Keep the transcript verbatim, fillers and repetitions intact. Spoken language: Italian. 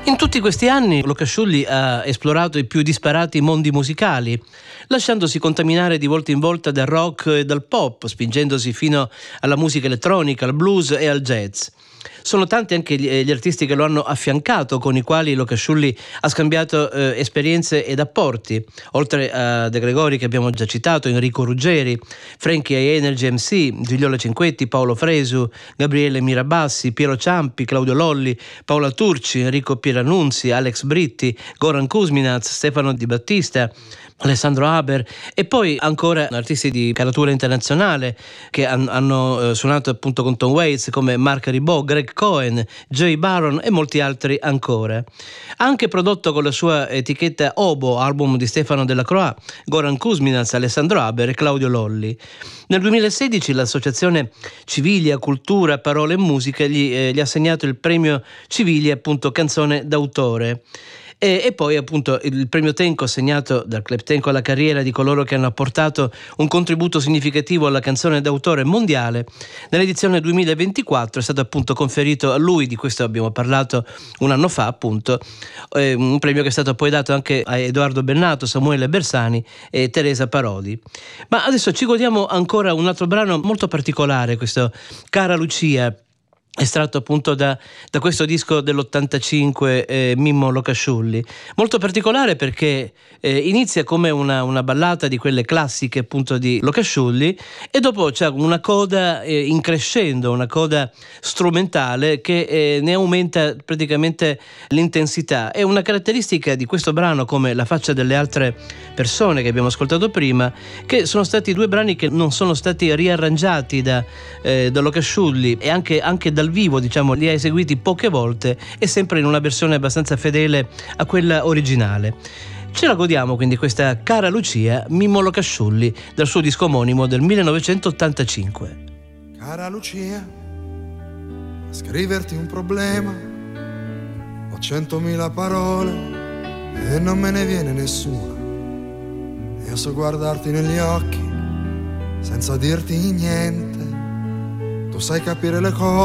In tutti questi anni Luca Sciulli ha esplorato i più disparati mondi musicali, lasciandosi contaminare di volta in volta dal rock e dal pop, spingendosi fino alla musica elettronica, al blues e al jazz. Sono tanti anche gli, gli artisti che lo hanno affiancato, con i quali Luca Sciulli ha scambiato eh, esperienze ed apporti, oltre a De Gregori che abbiamo già citato, Enrico Ruggeri, Frankie e Energy M C, Gigliola Cinquetti, Paolo Fresu, Gabriele Mirabassi, Piero Ciampi, Claudio Lolli, Paola Turci, Enrico Pierannunzi, Alex Britti, Goran Kuzminac, Stefano Di Battista, Alessandro Haber e poi ancora artisti di caratura internazionale che han, hanno eh, suonato appunto con Tom Waits come Marc Ribot, Greg Cohen, Jay Baron e molti altri ancora. Ha anche prodotto con la sua etichetta Obo, album di Stefano Della Croix, Goran Kuzminac, Alessandro Haber e Claudio Lolli. Nel duemilasedici l'associazione Civilia, Cultura, Parole e Musica gli, eh, gli ha assegnato il premio Civilia appunto canzone d'autore. E, e poi appunto il premio Tenco assegnato dal Club Tenco alla carriera di coloro che hanno apportato un contributo significativo alla canzone d'autore mondiale. Nell'edizione duemilaventiquattro è stato appunto conferito a lui, di questo abbiamo parlato un anno fa appunto, eh, un premio che è stato poi dato anche a Edoardo Bennato, Samuele Bersani e Teresa Parodi. Ma adesso ci godiamo ancora un altro brano molto particolare, questo Cara Lucia, estratto appunto da, da questo disco dell'ottantacinque, eh, Mimmo Luca Sciulli, molto particolare perché eh, inizia come una, una ballata di quelle classiche appunto di Luca Sciulli e dopo c'è una coda eh, in crescendo, una coda strumentale che eh, ne aumenta praticamente l'intensità. È una caratteristica di questo brano, come la faccia delle altre persone che abbiamo ascoltato prima, che sono stati due brani che non sono stati riarrangiati da, eh, da Luca Sciulli e anche, anche dal vivo, diciamo, li ha eseguiti poche volte e sempre in una versione abbastanza fedele a quella originale. Ce la godiamo quindi questa Cara Lucia, Mimmo Luca Sciulli, dal suo disco omonimo del millenovecentottantacinque. Cara Lucia, a scriverti un problema, ho centomila parole e non me ne viene nessuna. Io so guardarti negli occhi senza dirti niente, tu sai capire le cose